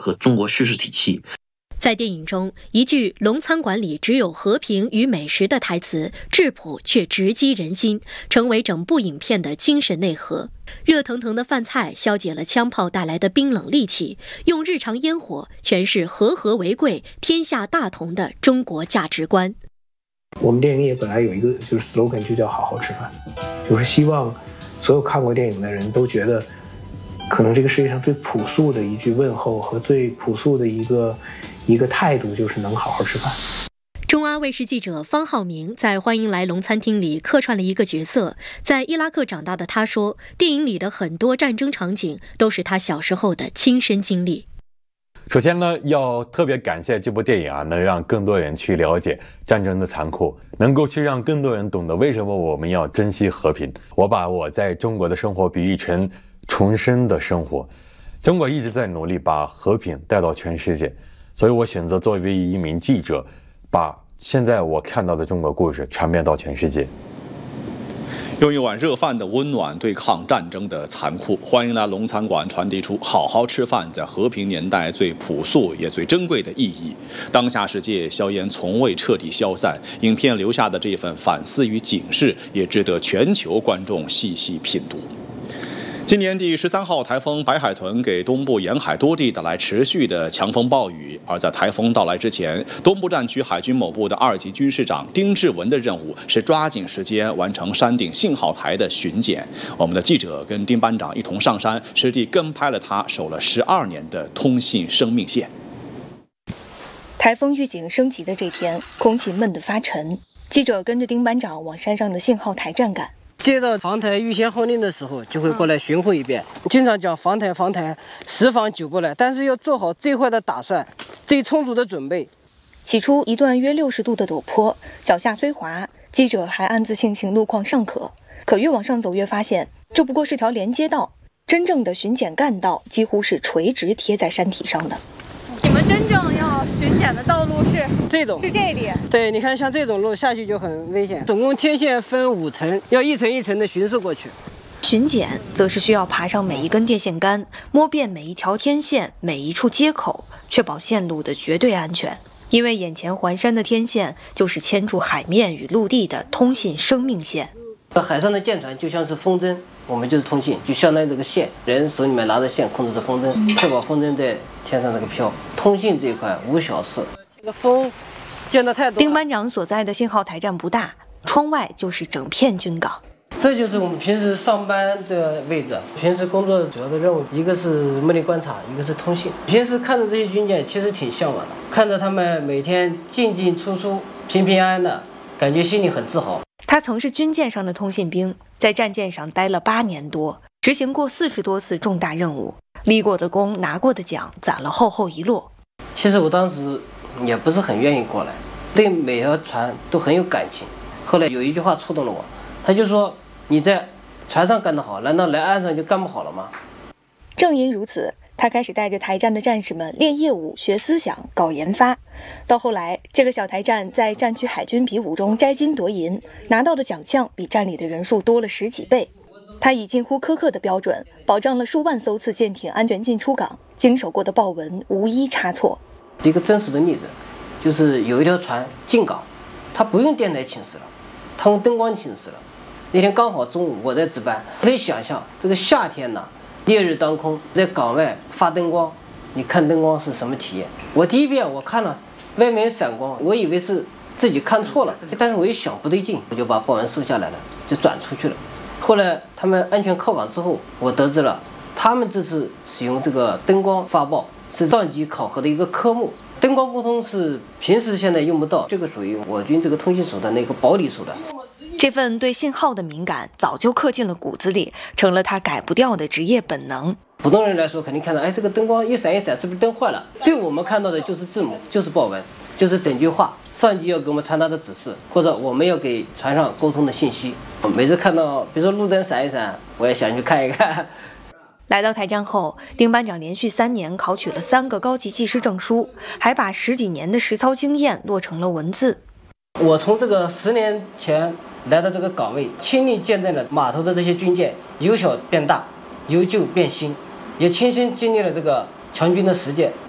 和中国叙事体系。 在电影中，一句龙餐馆里只有和平与美食的台词，质朴却直击人心，成为整部影片的精神内核。热腾腾的饭菜消解了枪炮带来的冰冷戾气，用日常烟火诠释和和为贵、天下大同的中国价值观。 我们电影也本来有一个就是 slogan， 就叫好好吃饭，就是希望所有看过电影的人都觉得，可能这个世界上最朴素的一句问候和最朴素的一个态度，就是能好好吃饭。 中阿卫视记者方浩明在《欢迎来龙餐厅》里客串了一个角色，在伊拉克长大的他说，电影里的很多战争场景都是他小时候的亲身经历。 首先呢，要特别感谢这部电影能让更多人去了解战争的残酷，能够去让更多人懂得为什么我们要珍惜和平。我把我在中国的生活比喻成重生的生活，中国一直在努力把和平带到全世界，所以我选择作为一名记者，把现在我看到的中国故事传遍到全世界。 用一碗热饭的温暖对抗战争的残酷。欢迎来龙餐馆传递出好好吃饭在和平年代最朴素也最珍贵的意义。当下世界硝烟从未彻底消散，影片留下的这份反思与警示也值得全球观众细细品读。今年第13号台风白海豚给东部沿海多地带来持续的强风暴雨，而在台风到来之前，东部战区海军某部的2级军事长丁志文的任务是抓紧时间完成山顶信号台的巡检。我们的记者跟丁班长一同上山，实地跟拍了他守了12年的通信生命线。 台风预警升级的这天，空气闷得发沉，记者跟着丁班长往山上的信号台站赶。 接到防台预先号令的时候，就会过来巡逻一遍。经常讲防台，十防9不来，但是要做好最坏的打算，最充足的准备。 起初一段约60度的陡坡，脚下虽滑，记者还暗自庆幸路况尚可。可越往上走越发现，这不过是条连接道，真正的巡检干道几乎是垂直贴在山体上的。 你们真正要巡检的道路是这种， 是这里。 对，你看像这种路下去就很危险。总共天线分5层，要一层一层的巡视过去。 巡检则是需要爬上每一根电线杆，摸遍每一条天线、每一处接口，确保线路的绝对安全。因为眼前环山的天线就是牵住海面与陆地的通信生命线。 海上的舰船就像是风筝，我们就是通信，就相当于这个线，人手里面拿着线控制着风筝，确保风筝在天上这个飘。通信这一块无小事。这个风见得太多。 丁班长所在的信号台站不大，窗外就是整片军港。 这就是我们平时上班这个位置，平时工作的主要的任务，一个是目力观察，一个是通信。平时看着这些军舰，其实挺向往的，看着他们每天进进出出、平平安安的，感觉心里很自豪。 他曾是军舰上的通信兵，在战舰上待了8年多，执行过40多次重大任务，立过的功、拿过的奖攒了厚厚一摞。 其实我当时也不是很愿意过来，对每条船都很有感情。后来有一句话触动了我，他就说：“你在船上干得好，难道来岸上就干不好了吗？” 正因如此，他开始带着台站的战士们练业务、学思想、搞研发。到后来，这个小台站在战区海军比武中摘金夺银，拿到的奖项比站里的人数多了10几倍。他以近乎苛刻的标准，保障了数万艘次舰艇安全进出港，经手过的报文无一差错。 一个真实的例子，就是有一条船进港，它不用电台请示了，它用灯光请示了。那天刚好中午我在值班，可以想象这个夏天呢，烈日当空，在港外发灯光，你看灯光是什么体验？我第一遍我看了外面有闪光，我以为是自己看错了，但是我一想不对劲，我就把报文收下来了，就转出去了。后来他们安全靠港之后，我得知了他们这次使用这个灯光发报是上级考核的一个科目。灯光沟通是平时现在用不到，这个属于我军这个通信手段的一个保理手段。 这份对信号的敏感早就刻进了骨子里，成了他改不掉的职业本能。 普通人来说肯定看到，这个灯光一闪一闪，是不是灯坏了？对我们看到的就是字母，就是报文，就是整句话，上级要给我们传达的指示，或者我们要给船上沟通的信息。每次看到比如说路灯闪一闪，我也想去看一看。 来到台站后，丁班长连续3年考取了3个高级技师证书，还把10几年的实操经验落成了文字。 我从这个10年前来到这个岗位，亲历见证了码头的这些军舰由小变大，由旧变新，也亲身经历了这个强军的实践。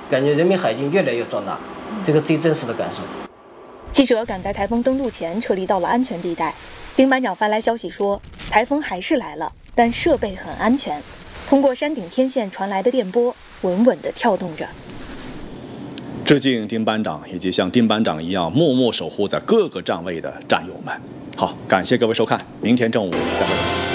感觉人民海军越来越壮大，这个最真实的感受。 记者赶在台风登陆前撤离到了安全地带。丁班长发来消息说，台风还是来了，但设备很安全。通过山顶天线传来的电波，稳稳地跳动着。 致敬丁班长以及像丁班长一样默默守护在各个站位的战友们。好，感谢各位收看，明天正午再会。